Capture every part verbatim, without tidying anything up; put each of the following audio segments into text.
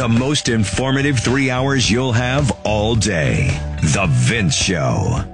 The most informative three hours you'll have all day. The Vince Show.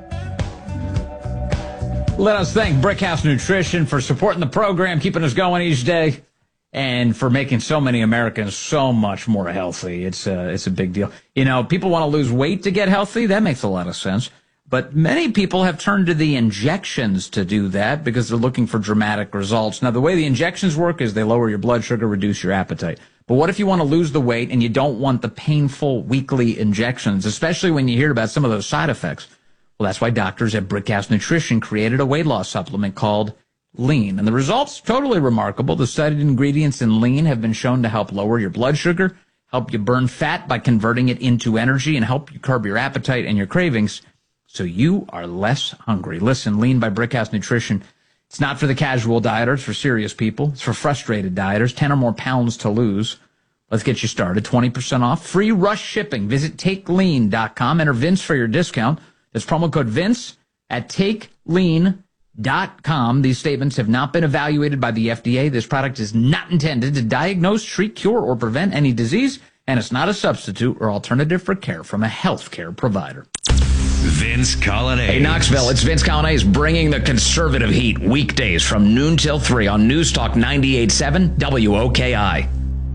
Let us thank Brickhouse Nutrition for supporting the program, keeping us going each day, and for making so many Americans so much more healthy. It's a, it's a big deal. You know, people want to lose weight to get healthy. That makes a lot of sense. But many people have turned to the injections to do that because they're looking for dramatic results. Now, the way the injections work is they lower your blood sugar, reduce your appetite. But what if you want to lose the weight and you don't want the painful weekly injections, especially when you hear about some of those side effects? Well, that's why doctors at Brickhouse Nutrition created a weight loss supplement called Lean. And the results, totally remarkable. The studied ingredients in Lean have been shown to help lower your blood sugar, help you burn fat by converting it into energy, and help you curb your appetite and your cravings so you are less hungry. Listen, Lean by Brickhouse Nutrition. It's not for the casual dieter. It's for serious people. It's for frustrated dieters. ten or more pounds to lose. Let's get you started. twenty percent off. Free rush shipping. Visit take lean dot com. Enter Vince for your discount. That's promo code Vince at take lean dot com. These statements have not been evaluated by the F D A. This product is not intended to diagnose, treat, cure, or prevent any disease, and it's not a substitute or alternative for care from a healthcare provider. Vince Colonnese. Hey, Knoxville, it's Vince Colonnese bringing the conservative heat weekdays from noon till three on News Talk ninety-eight point seven W O K I.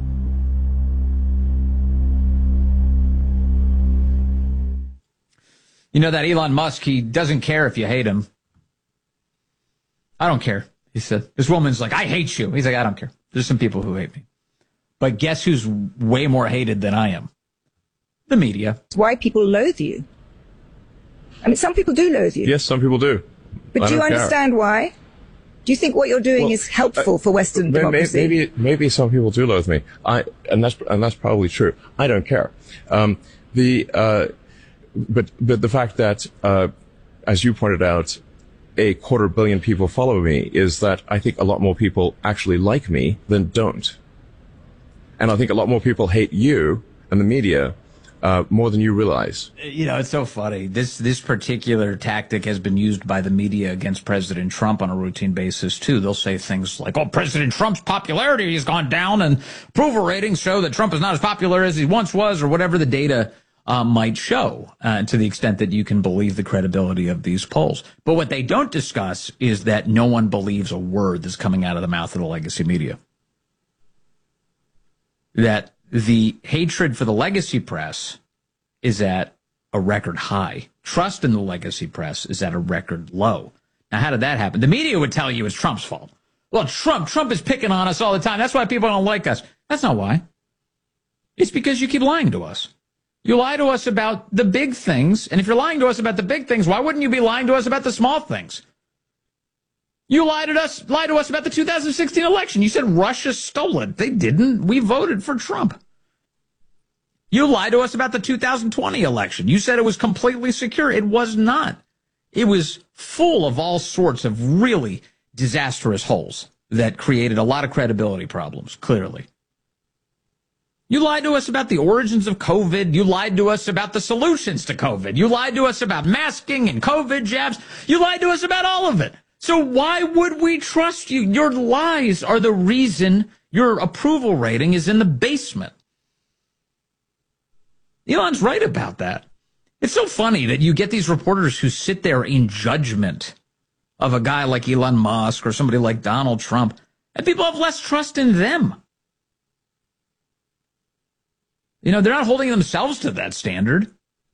You know that Elon Musk, he doesn't care if you hate him. I don't care, he said. This woman's like, I hate you. He's like, I don't care. There's some people who hate me. But guess who's way more hated than I am? The media. It's why people loathe you. I mean, some people do loathe you. Yes, some people do. But I do you don't care. understand why? Do you think what you're doing Well, is helpful uh, for Western maybe, democracy? Maybe, maybe some people do loathe me. I, and that's, and that's probably true. I don't care. Um, the, uh, but, but the fact that, uh, as you pointed out, a quarter billion people follow me is that I think a lot more people actually like me than don't. And I think a lot more people hate you and the media Uh, more than you realize. You know, it's so funny. This this particular tactic has been used by the media against President Trump on a routine basis, too. They'll say things like, oh, President Trump's popularity has gone down and approval ratings show that Trump is not as popular as he once was, or whatever the data uh, might show, uh, to the extent that you can believe the credibility of these polls. But what they don't discuss is that no one believes a word that's coming out of the mouth of the legacy media. That the hatred for the legacy press is at a record high. Trust in the legacy press is at a record low. Now, how did that happen? The media would tell you it's Trump's fault. Well, Trump, Trump is picking on us all the time. That's why people don't like us. That's not why. It's because you keep lying to us. You lie to us about the big things. And if you're lying to us about the big things, why wouldn't you be lying to us about the small things? You lied to us, lied to us about the two thousand sixteen election. You said Russia stole it. They didn't. We voted for Trump. You lied to us about the two thousand twenty election. You said it was completely secure. It was not. It was full of all sorts of really disastrous holes that created a lot of credibility problems, clearly. You lied to us about the origins of COVID. You lied to us about the solutions to COVID. You lied to us about masking and COVID jabs. You lied to us about all of it. So why would we trust you? Your lies are the reason your approval rating is in the basement. Elon's right about that. It's so funny that you get these reporters who sit there in judgment of a guy like Elon Musk or somebody like Donald Trump, and people have less trust in them. You know, they're not holding themselves to that standard.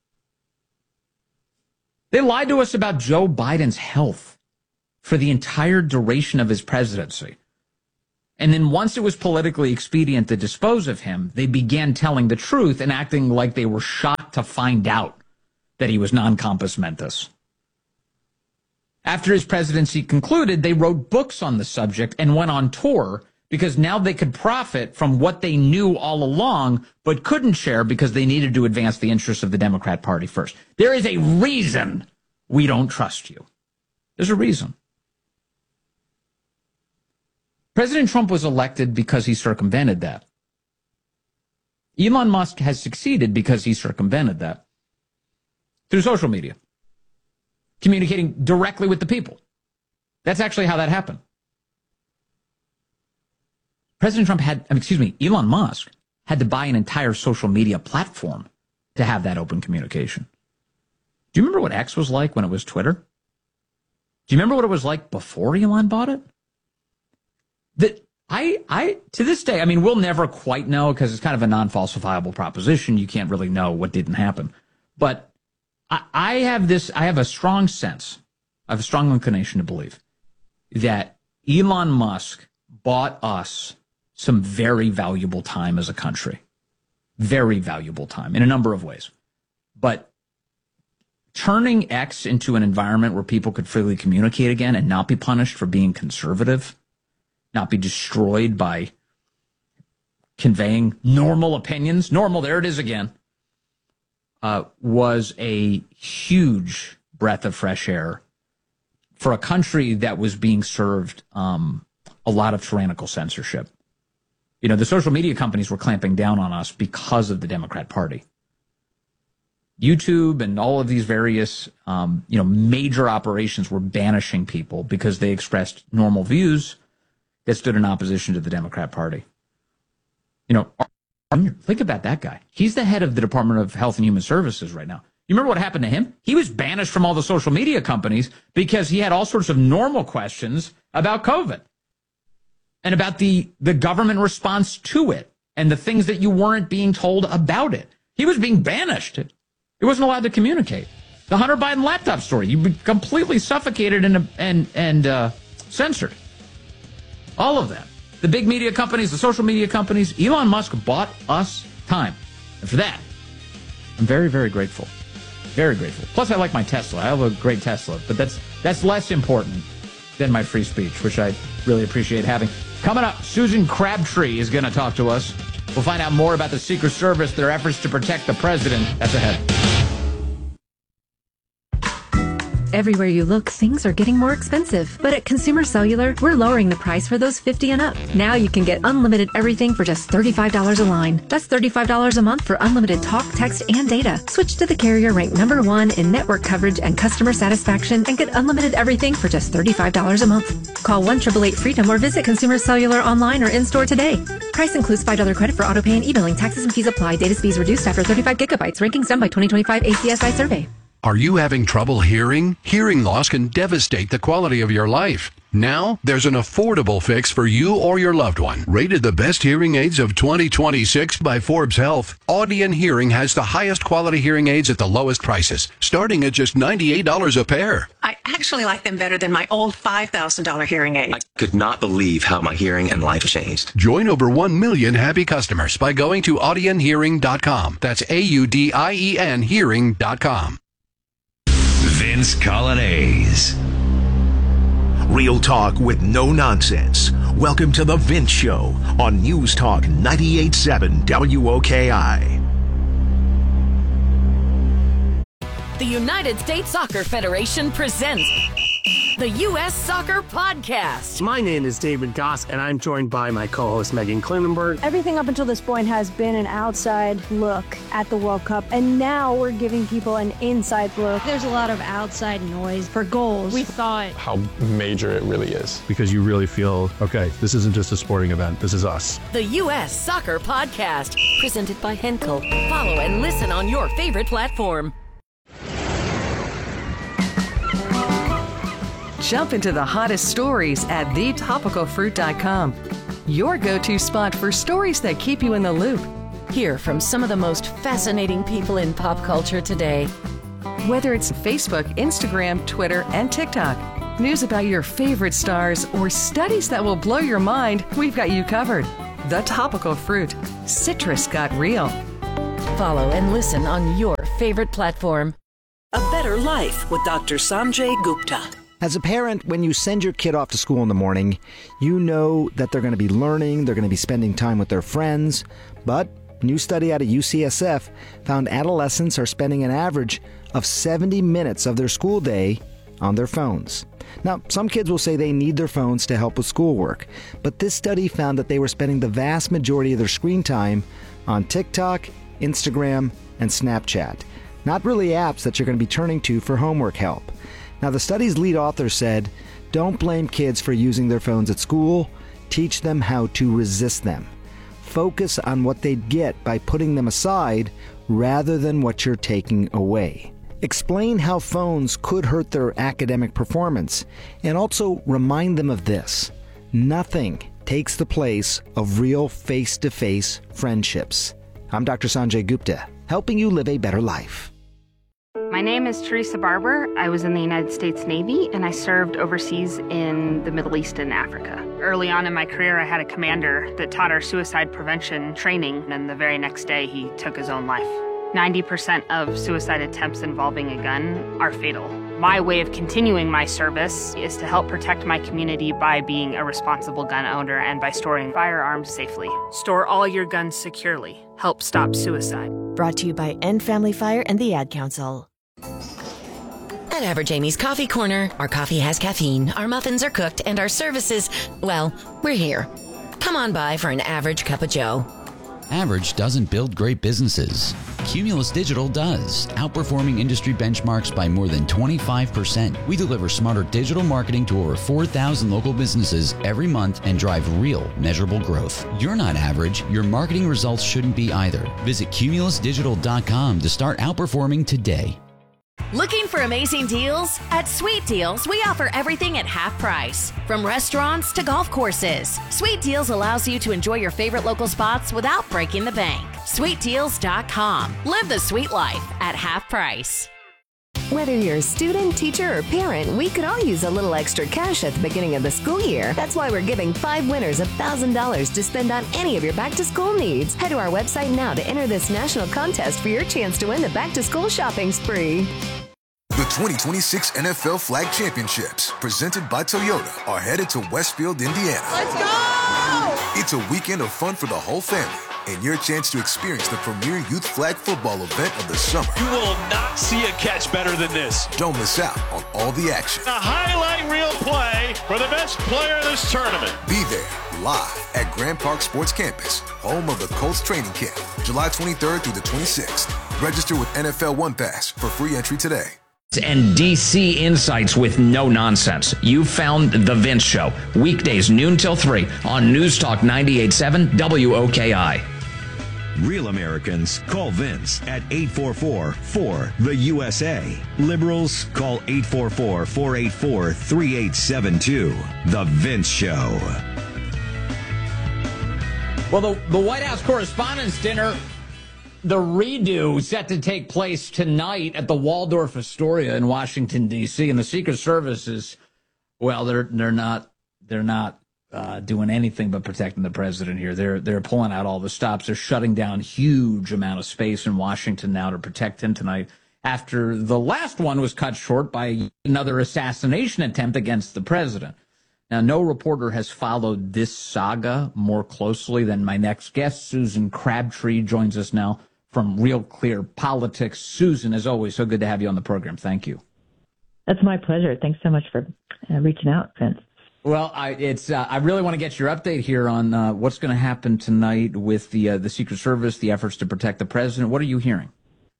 They lied to us about Joe Biden's health for the entire duration of his presidency. And then once it was politically expedient to dispose of him, they began telling the truth and acting like they were shocked to find out that he was non-compos mentis. After his presidency concluded, they wrote books on the subject and went on tour because now they could profit from what they knew all along but couldn't share because they needed to advance the interests of the Democrat Party first. There is a reason we don't trust you. There's a reason. President Trump was elected because he circumvented that. Elon Musk has succeeded because he circumvented that through social media, communicating directly with the people. That's actually how that happened. President Trump had, excuse me, Elon Musk had to buy an entire social media platform to have that open communication. Do you remember what X was like when it was Twitter? Do you remember what it was like before Elon bought it? That I, I, to this day, I mean, we'll never quite know because it's kind of a non-falsifiable proposition. You can't really know what didn't happen. But I, I have this, I have a strong sense, I have a strong inclination to believe that Elon Musk bought us some very valuable time as a country. Very valuable time in a number of ways. But turning X into an environment where people could freely communicate again and not be punished for being conservative, not be destroyed by conveying normal opinions, normal, there it is again, uh, was a huge breath of fresh air for a country that was being served um, a lot of tyrannical censorship. You know, the social media companies were clamping down on us because of the Democrat Party. YouTube and all of these various, um, you know, major operations were banishing people because they expressed normal views that stood in opposition to the Democrat Party. You know, think about that guy. He's the head of the Department of Health and Human Services right now. You remember what happened to him? He was banished from all the social media companies because he had all sorts of normal questions about COVID and about the, the government response to it and the things that you weren't being told about it. He was being banished. He wasn't allowed to communicate. The Hunter Biden laptop story, you be completely suffocated and and and uh, censored. All of that. The big media companies, the social media companies, Elon Musk bought us time. And for that, I'm very, very grateful. Very grateful. Plus, I like my Tesla. I have a great Tesla, but that's that's less important than my free speech, which I really appreciate having. Coming up, Susan Crabtree is going to talk to us. We'll find out more about the Secret Service, their efforts to protect the president. That's ahead. Everywhere you look, things are getting more expensive. But at Consumer Cellular, we're lowering the price for those fifty and up. Now you can get unlimited everything for just thirty-five dollars a line. That's thirty-five dollars a month for unlimited talk, text, and data. Switch to the carrier ranked number one in network coverage and customer satisfaction and get unlimited everything for just thirty-five dollars a month. Call one eight eight eight freedom or visit Consumer Cellular online or in-store today. Price includes five dollars credit for auto pay and e-billing. Taxes and fees apply. Data speeds reduced after thirty-five gigabytes. Rankings done by twenty twenty-five A C S I survey. Are you having trouble hearing? Hearing loss can devastate the quality of your life. Now, there's an affordable fix for you or your loved one. Rated the best hearing aids of twenty twenty-six by Forbes Health, Audion Hearing has the highest quality hearing aids at the lowest prices, starting at just ninety-eight dollars a pair. I actually like them better than my old five thousand dollars hearing aid. I could not believe how my hearing and life changed. Join over one million happy customers by going to audion hearing dot com. That's A U D I E N hearing dot com. Vince Coglianese. Real talk with no nonsense. Welcome to The Vince Show on News Talk ninety-eight point seven W O K I. The United States Soccer Federation presents the U S Soccer Podcast. My name is David Goss, and I'm joined by my co-host Megan Klinenberg. Everything up until this point has been an outside look at the World Cup, and now we're giving people an inside look. There's a lot of outside noise for goals. We thought how major it really is, because you really feel, okay, this isn't just a sporting event, this is us. The U S Soccer Podcast, presented by Henkel. Follow and listen on your favorite platform. Jump into the hottest stories at the topical fruit dot com. Your go-to spot for stories that keep you in the loop. Hear from some of the most fascinating people in pop culture today. Whether it's Facebook, Instagram, Twitter, and TikTok, news about your favorite stars, or studies that will blow your mind, we've got you covered. The Topical Fruit. Citrus got real. Follow and listen on your favorite platform. A Better Life with Doctor Sanjay Gupta. As a parent, when you send your kid off to school in the morning, you know that they're going to be learning, they're going to be spending time with their friends. But a new study out of U C S F found adolescents are spending an average of seventy minutes of their school day on their phones. Now, some kids will say they need their phones to help with schoolwork, but this study found that they were spending the vast majority of their screen time on TikTok, Instagram, and Snapchat. Not really apps that you're going to be turning to for homework help. Now, the study's lead author said, don't blame kids for using their phones at school. Teach them how to resist them. focus on what they'd get by putting them aside rather than what you're taking away. Explain how phones could hurt their academic performance, and also remind them of this: nothing takes the place of real face-to-face friendships. I'm Doctor Sanjay Gupta, helping you live a better life. My name is Teresa Barber. I was in the United States Navy, and I served overseas in the Middle East and Africa. Early on in my career, I had a commander that taught our suicide prevention training, and the very next day, he took his own life. ninety percent of suicide attempts involving a gun are fatal. My way of continuing my service is to help protect my community by being a responsible gun owner and by storing firearms safely. Store all your guns securely. Help stop suicide. Brought to you by End Family Fire and the Ad Council. At Average Amy's Coffee Corner, our coffee has caffeine, our muffins are cooked, and our services, well, we're here. Come on by for an average cup of joe. Average doesn't build great businesses. Cumulus Digital does, outperforming industry benchmarks by more than twenty-five percent. We deliver smarter digital marketing to over four thousand local businesses every month and drive real, measurable growth. You're not average. Your marketing results shouldn't be either. Visit cumulus digital dot com to start outperforming today. Looking for amazing deals? At Sweet Deals, we offer everything at half price. From restaurants to golf courses, Sweet Deals allows you to enjoy your favorite local spots without breaking the bank. sweet deals dot com. Live the sweet life at half price. Whether you're a student, teacher, or parent, we could all use a little extra cash at the beginning of the school year. That's why we're giving five winners one thousand dollars to spend on any of your back-to-school needs. Head to our website now to enter this national contest for your chance to win the back-to-school shopping spree. The twenty twenty-six N F L Flag Championships, presented by Toyota, are headed to Westfield, Indiana. Let's go! It's a weekend of fun for the whole family, and your chance to experience the premier youth flag football event of the summer. You will not see a catch better than this. Don't miss out on all the action. A highlight reel play for the best player in this tournament. Be there live at Grand Park Sports Campus, home of the Colts training camp, July twenty-third through the twenty-sixth. Register with N F L One Pass for free entry today. And D C insights with no nonsense. You found The Vince Show, weekdays noon till three on News Talk ninety-eight point seven W O K I. Real Americans call Vince at eight four four, four, the U S A. Liberals call eight four four, four eight four, three eight seven two. The Vince Show. Well, the, the White House Correspondents' Dinner, the redo, set to take place tonight at the Waldorf Astoria in Washington, D C. And the Secret Service is, well, they're they're not they're not uh, doing anything but protecting the president here. They're they're pulling out all the stops. They're shutting down huge amount of space in Washington now to protect him tonight, after the last one was cut short by another assassination attempt against the president. Now, no reporter has followed this saga more closely than my next guest. Susan Crabtree joins us now from Real Clear Politics. Susan, as always, so good to have you on the program. Thank you. That's my pleasure. Thanks so much for uh, reaching out, Vince. Well, I, it's uh, I really want to get your update here on uh, what's going to happen tonight with the uh, the Secret Service, the efforts to protect the president. What are you hearing?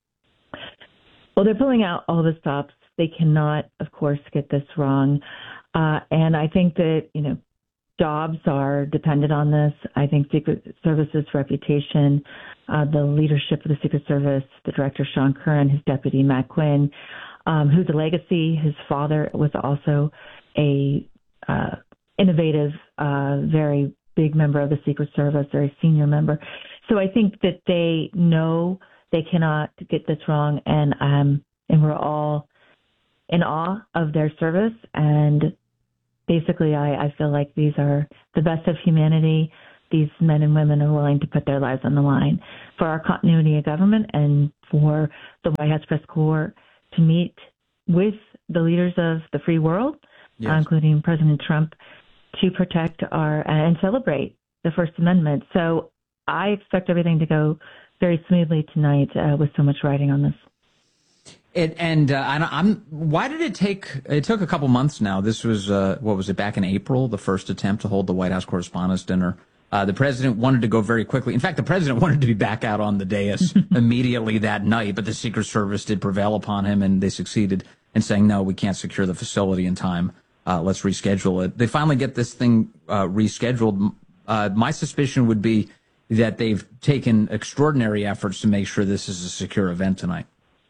Well, they're pulling out all the stops. They cannot, of course, get this wrong. Uh, and I think that, you know, jobs are dependent on this. I think Secret Service's reputation, uh, the leadership of the Secret Service, the director, Sean Curran, his deputy, Matt Quinn, um, who's a legacy. His father was also a uh, innovative, uh, very big member of the Secret Service, very senior member. So I think that they know they cannot get this wrong, and um, and we're all in awe of their service. And basically, I, I feel like these are the best of humanity. These men and women are willing to put their lives on the line for our continuity of government and for the White House Press Corps to meet with the leaders of the free world, yes. uh, including President Trump, to protect our and celebrate the First Amendment. So I expect everything to go very smoothly tonight uh, with so much writing on this. It, and uh, I'm. Why did it take? It took a couple months now. This was uh, what was it back in April? The first attempt to hold the White House Correspondents' Dinner. Uh, the president wanted to go very quickly. In fact, the president wanted to be back out on the dais immediately that night, but the Secret Service did prevail upon him, and they succeeded in saying, "No, we can't secure the facility in time. Uh, let's reschedule it." They finally get this thing uh, rescheduled. Uh, my suspicion would be that they've taken extraordinary efforts to make sure this is a secure event tonight.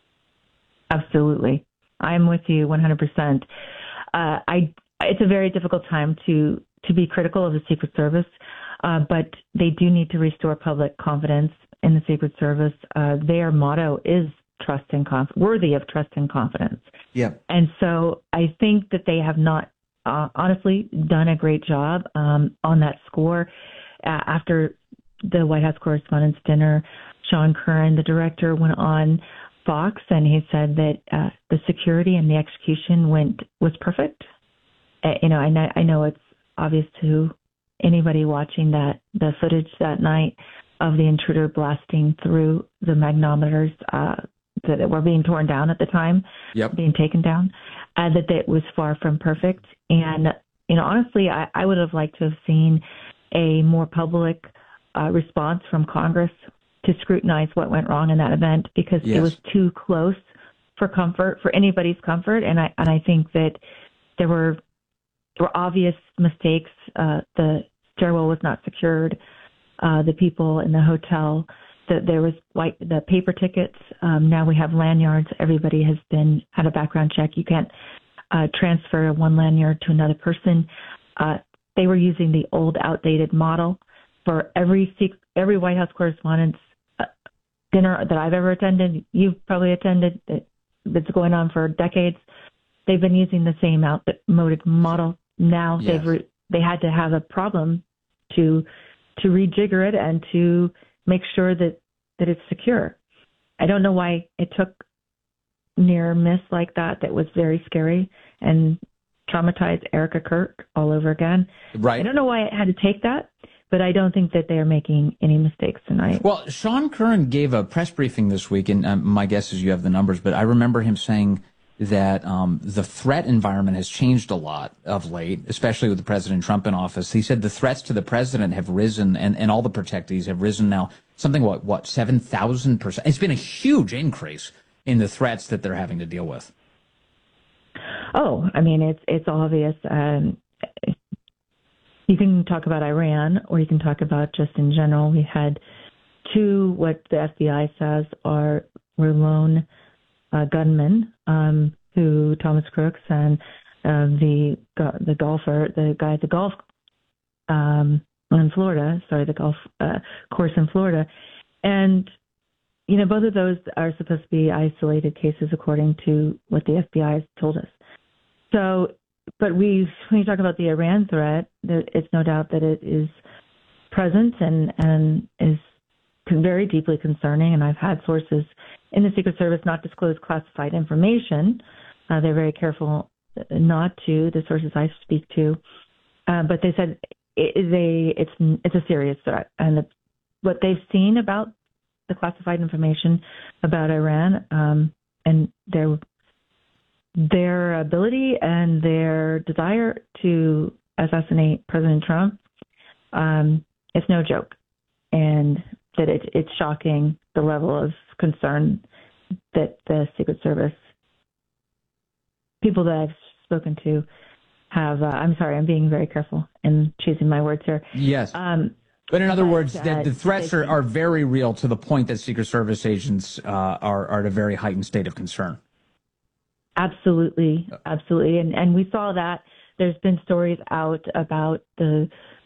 Absolutely. I'm with you one hundred percent. Uh, I, it's a very difficult time to, to be critical of the Secret Service, uh, but they do need to restore public confidence in the Secret Service. Uh, their motto is trust and conf- worthy of trust and confidence. Yeah. And so I think that they have not uh, honestly done a great job um, on that score. Uh, after the White House Correspondents' Dinner, Sean Curran, the director, went on Fox and he said that uh, the security and the execution went was perfect. Uh, you know, I know, I know it's obvious to anybody watching that the footage that night of the intruder blasting through the magnetometers uh, that were being torn down at the time, yep. being taken down, uh, that it was far from perfect. And, you know, honestly, I, I would have liked to have seen a more public uh, response from Congress to scrutinize what went wrong in that event, because yes. it was too close for comfort, for anybody's comfort. And I and I think that there were there were obvious mistakes. Uh, the stairwell was not secured. Uh, the people in the hotel, that there was white the paper tickets. Um, now we have lanyards. Everybody has been had a background check. You can't uh, transfer one lanyard to another person. Uh, they were using the old, outdated model for every every White House Correspondents' uh, dinner that I've ever attended. You've probably attended. It, it's going on for decades. They've been using the same outmoded model. Now yes. they've re- they had to have a problem to to rejigger it and to make sure that, that it's secure. I don't know why it took near miss like that. That was very scary and traumatized Erica Kirk all over again. Right. I don't know why it had to take that, but I don't think that they are making any mistakes tonight. Well, Sean Curran gave a press briefing this week, and um, my guess is you have the numbers, but I remember him saying that um, the threat environment has changed a lot of late, especially with the President Trump in office. He said the threats to the president have risen, and, and all the protectees have risen now something, what, what seven thousand percent? It's been a huge increase in the threats that they're having to deal with. Oh, I mean, it's it's obvious. Um, you can talk about Iran, or you can talk about just in general. We had two, what the F B I says are were lone uh, gunmen, um, who Thomas Crooks and uh, the the golfer, the guy at the golf um, in Florida, sorry, the golf uh, course in Florida, and you know, both of those are supposed to be isolated cases according to what the F B I has told us. So, but we, when you talk about the Iran threat, it's no doubt that it is present and, and is very deeply concerning. And I've had sources in the Secret Service not disclose classified information. Uh, they're very careful not to, the sources I speak to. Uh, but they said it is a, it's, it's a serious threat. And the, what they've seen about the classified information about Iran um, and their their ability and their desire to assassinate President Trump, um, it's no joke. And that it, it's shocking the level of concern that the Secret Service, people that I've spoken to, have. Uh, I'm sorry, I'm being very careful in choosing my words here. Yes. Um, But in other but, words, uh, the, the threats are, are very real to the point that Secret Service agents uh, are, are at a very heightened state of concern. Absolutely, absolutely. And and we saw that. There's been stories out about the,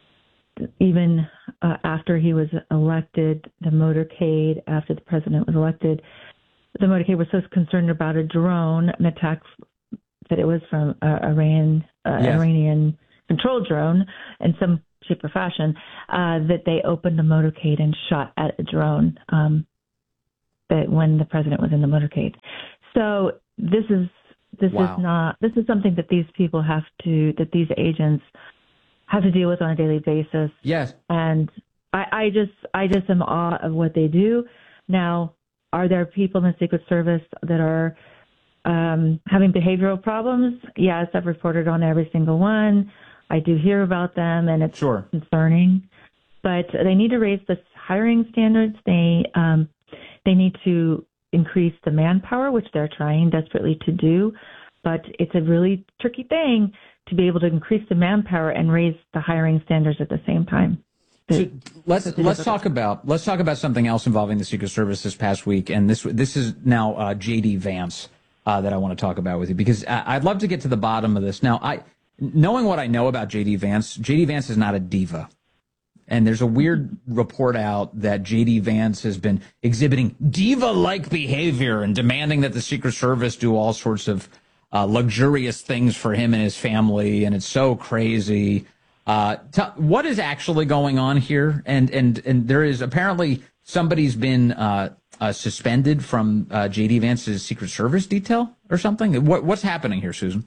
even uh, after he was elected, the motorcade, after the president was elected, the motorcade was so concerned about a drone, an attack that it was from uh, Iran, uh, Yes. Iranian controlled drone in some shape or fashion, uh, that they opened the motorcade and shot at a drone um, that when the president was in the motorcade. So this is this Wow. is not this is something that these people have to that these agents have to deal with on a daily basis. Yes. And I, I just I just am awe of what they do. Now, are there people in the Secret Service that are um, having behavioral problems? Yes, I've reported on every single one. I do hear about them, and it's sure. concerning. But they need to raise the hiring standards. They um, they need to increase the manpower, which they're trying desperately to do. But it's a really tricky thing to be able to increase the manpower and raise the hiring standards at the same time. So let's let's talk about let's talk about something else involving the Secret Service this past week, and this this is now uh, J D Vance uh, that I want to talk about with you, because I, I'd love to get to the bottom of this. Now, I knowing what I know about J D Vance, J D Vance is not a diva, and there's a weird report out that J D Vance has been exhibiting diva-like behavior and demanding that the Secret Service do all sorts of uh, luxurious things for him and his family, and it's so crazy. Uh, t- what is actually going on here? And and and there is apparently somebody's been uh, uh, suspended from uh, J D Vance's Secret Service detail or something. What what's happening here, Susan?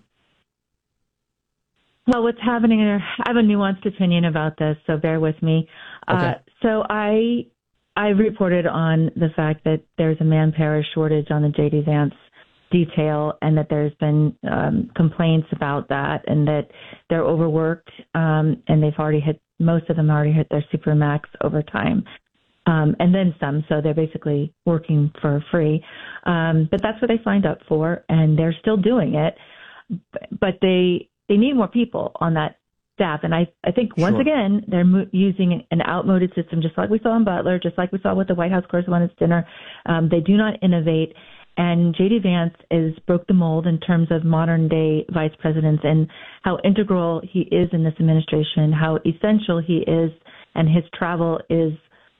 Well, what's happening here? I have a nuanced opinion about this, so bear with me. Okay. Uh, so I I reported on the fact that there's a manpower shortage on the J D Vance detail, and that there's been um, complaints about that, and that they're overworked, um, and they've already hit, most of them already hit their supermax overtime, um, and then some, so they're basically working for free. Um, but that's what they signed up for, and they're still doing it, but they they need more people on that staff, and I, I think once sure. again, they're mo- using an outmoded system, just like we saw in Butler, just like we saw with the White House Correspondents' Dinner. Um, they do not innovate. And J D Vance is broke the mold in terms of modern day vice presidents and how integral he is in this administration, how essential he is, and his travel is,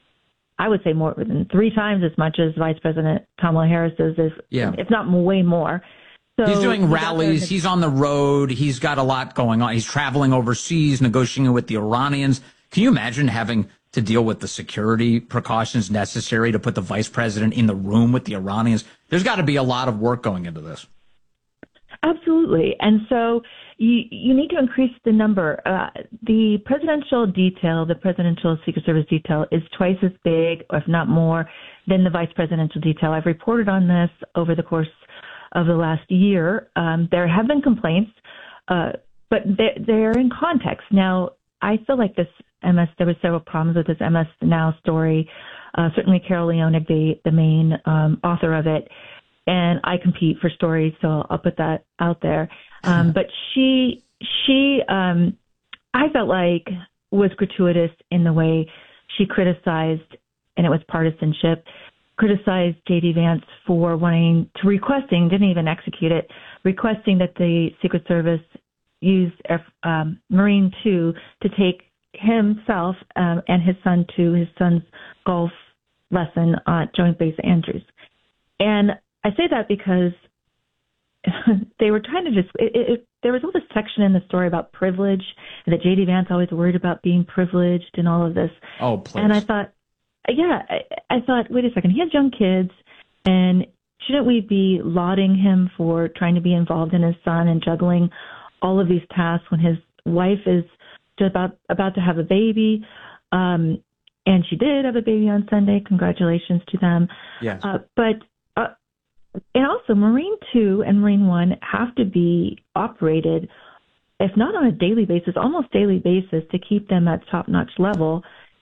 I would say, more than three times as much as Vice President Kamala Harris's, if, yeah. if not way more. So he's doing rallies. He's on the road. He's got a lot going on. He's traveling overseas, negotiating with the Iranians. Can you imagine having to deal with the security precautions necessary to put the vice president in the room with the Iranians? There's got to be a lot of work going into this. Absolutely. And so you you need to increase the number. Uh, the presidential detail, the presidential Secret Service detail, is twice as big, if not more, than the vice presidential detail. I've reported on this over the course of the last year. Um, there have been complaints, uh, but they're, they're in context. Now, I feel like this M S, there were several problems with this M S Now story. Uh, certainly Carol Leonig, the, the main um, author of it, and I compete for stories, so I'll put that out there. Um, but she, she, um, I felt like was gratuitous in the way she criticized, and it was partisanship, criticized J D Vance for wanting to requesting, didn't even execute it, requesting that the Secret Service use um, Marine two to take himself um, and his son to his son's golf lesson at Joint Base Andrews. And I say that because they were trying to just, it, it, there was all this section in the story about privilege, and that J D Vance always worried about being privileged and all of this. Oh, please. And I thought, yeah, I, I thought, wait a second, he has young kids, and shouldn't we be lauding him for trying to be involved in his son and juggling all of these tasks when his wife is just about about to have a baby, um, and she did have a baby on Sunday. Congratulations to them. Yes. Uh, but uh, and also Marine two and Marine one have to be operated, if not on a daily basis, almost daily basis, to keep them at top-notch level.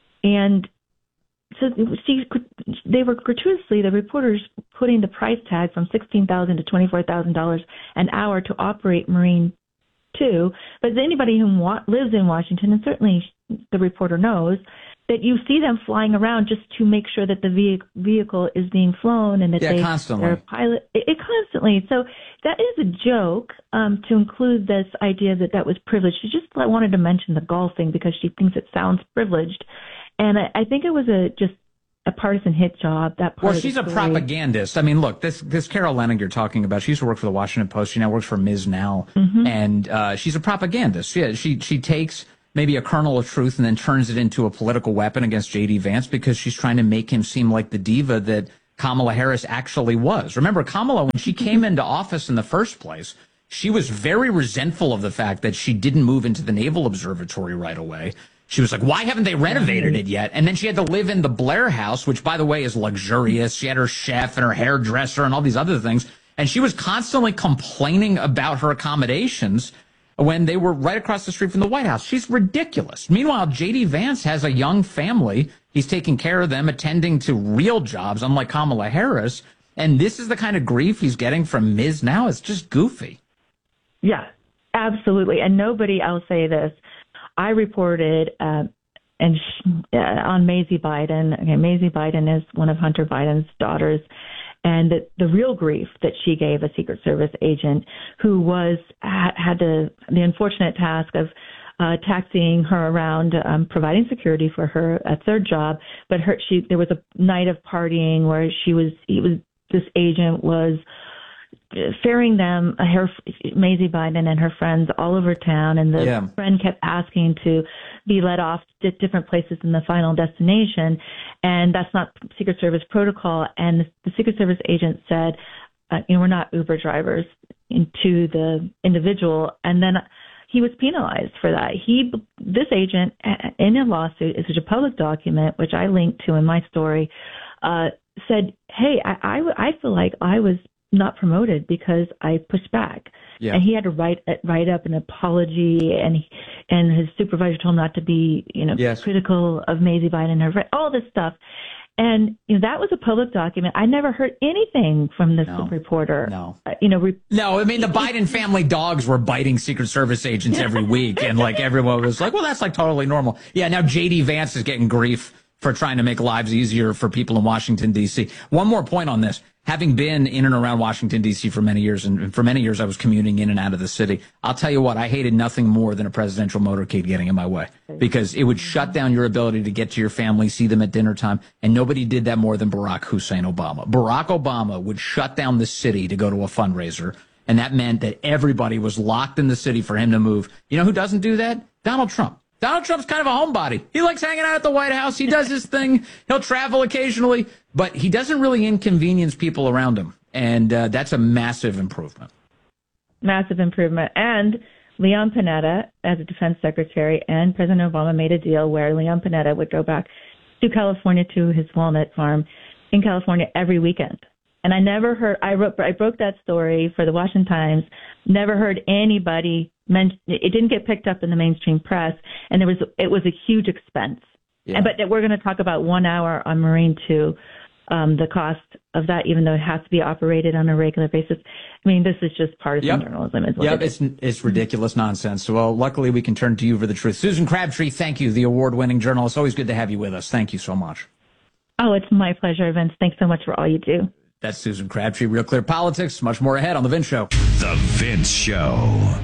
And so she, they were gratuitously, the reporters, putting the price tag from sixteen thousand dollars to twenty-four thousand dollars an hour to operate Marine two. But anybody who wa- lives in Washington, and certainly the reporter knows, that you see them flying around just to make sure that the ve- vehicle is being flown and that yeah, they, constantly. they're pilot. It, it constantly. So that is a joke um, to include this idea that that was privileged. She just wanted to mention the golf thing because she thinks it sounds privileged. And I, I think it was a just a partisan hit job. That part well, of she's the a story. propagandist. I mean, look, this this Carol Leonig you're talking about, she used to work for the Washington Post. She now works for Miz Now, mm-hmm. and uh, she's a propagandist. Yeah, she she takes maybe a kernel of truth and then turns it into a political weapon against J D Vance because she's trying to make him seem like the diva that Kamala Harris actually was. Remember, Kamala, when she came into office in the first place, she was very resentful of the fact that she didn't move into the Naval Observatory right away. She was like, why haven't they renovated it yet? And then she had to live in the Blair House, which, by the way, is luxurious. She had her chef and her hairdresser and all these other things. And she was constantly complaining about her accommodations when they were right across the street from the White House. She's ridiculous. Meanwhile, J D Vance has a young family. He's taking care of them, attending to real jobs, unlike Kamala Harris. And this is the kind of grief he's getting from Miz Now. It's just goofy. Yeah, absolutely. And nobody, I'll say this, I reported uh, and she, uh, on Maisie Biden. Okay, Maisie Biden is one of Hunter Biden's daughters, and the, the real grief that she gave a Secret Service agent who was had the the unfortunate task of uh, taxiing her around, um, providing security for her. That's their job. But her, she there was a night of partying where she was. He was this agent was ferrying them, her Maisie Biden and her friends all over town, and the yeah. friend kept asking to be let off at different places in the final destination, and that's not Secret Service protocol. And the, the Secret Service agent said, uh, "You know, we're not Uber drivers," to the individual, and then he was penalized for that. He, this agent, in a lawsuit, it's a public document which I linked to in my story, uh, said, "Hey, I, I, I feel like I was not promoted because I pushed back." Yeah. And he had to write write up an apology, and he, and his supervisor told him not to be, you know, yes. critical of Maisie Biden and her friend, all this stuff. And you know, that was a public document. I never heard anything from this no. reporter. No, uh, you know, re- no. I mean, the Biden family dogs were biting Secret Service agents every week, and like everyone was like, "Well, that's like totally normal." Yeah. Now J D Vance is getting grief for trying to make lives easier for people in Washington, D C. One more point on this. Having been in and around Washington, D C for many years, and for many years I was commuting in and out of the city, I'll tell you what, I hated nothing more than a presidential motorcade getting in my way, because it would shut down your ability to get to your family, see them at dinner time, and nobody did that more than Barack Hussein Obama. Barack Obama would shut down the city to go to a fundraiser, and that meant that everybody was locked in the city for him to move. You know who doesn't do that? Donald Trump. Donald Trump's kind of a homebody. He likes hanging out at the White House. He does his thing. He'll travel occasionally, but he doesn't really inconvenience people around him. And uh, that's a massive improvement. Massive improvement. And Leon Panetta, as a defense secretary, and President Obama made a deal where Leon Panetta would go back to California to his walnut farm in California every weekend. And I never heard, I wrote, I broke that story for the Washington Times, never heard anybody mention, it didn't get picked up in the mainstream press, and there was, it was a huge expense. Yeah. And, but we're going to talk about one hour on Marine two, um, the cost of that, even though it has to be operated on a regular basis. I mean, this is just partisan yep. journalism. Is what yep, it is. it's, it's ridiculous nonsense. Well, luckily we can turn to you for the truth. Susan Crabtree, thank you, the award-winning journalist. Always good to have you with us. Thank you so much. Oh, it's my pleasure, Vince. Thanks so much for all you do. That's Susan Crabtree, Real Clear Politics. Much more ahead on The Vince Show. The Vince Show.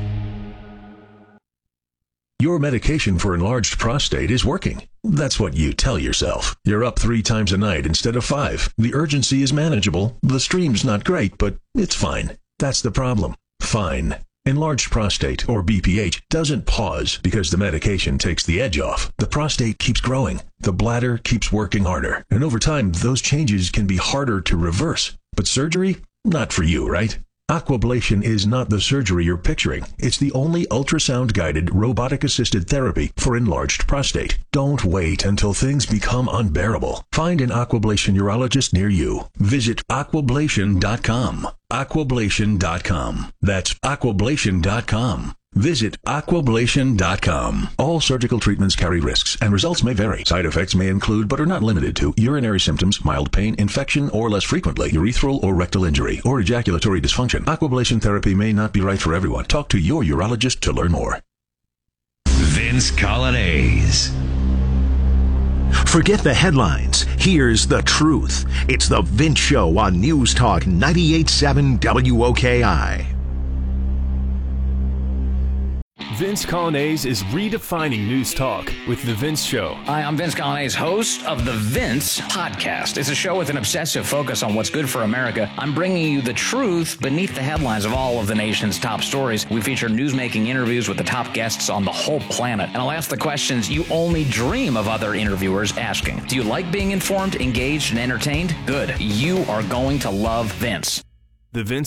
Your medication for enlarged prostate is working. That's what you tell yourself. You're up three times a night instead of five. The urgency is manageable. The stream's not great, but it's fine. That's the problem. Fine. Enlarged prostate, or B P H, doesn't pause because the medication takes the edge off. The prostate keeps growing. The bladder keeps working harder. And over time, those changes can be harder to reverse. But surgery? Not for you, right? Aquablation is not the surgery you're picturing. It's the only ultrasound-guided, robotic-assisted therapy for enlarged prostate. Don't wait until things become unbearable. Find an Aquablation urologist near you. Visit aquablation dot com. aquablation dot com. That's aquablation dot com. Visit aquablation dot com. All surgical treatments carry risks, and results may vary. Side effects may include, but are not limited to, urinary symptoms, mild pain, infection, or less frequently, urethral or rectal injury, or ejaculatory dysfunction. Aquablation therapy may not be right for everyone. Talk to your urologist to learn more. Vince Coglianese. Forget the headlines. Here's the truth. It's The Vince Show on News Talk ninety-eight point seven W O K I. Vince Coglianese is redefining news talk with The Vince Show. Hi, I'm Vince Coglianese, host of The Vince Podcast. It's a show with an obsessive focus on what's good for America. I'm bringing you the truth beneath the headlines of all of the nation's top stories. We feature newsmaking interviews with the top guests on the whole planet. And I'll ask the questions you only dream of other interviewers asking. Do you like being informed, engaged, and entertained? Good. You are going to love Vince. The Vince